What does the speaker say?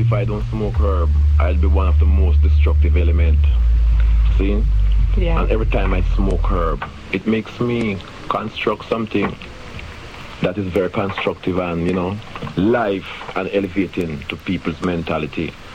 if I don't smoke herb, I'll be one of the most destructive element. See? Yeah. And every time I smoke herb, it makes me construct something that is very constructive and, life and elevating to people's mentality.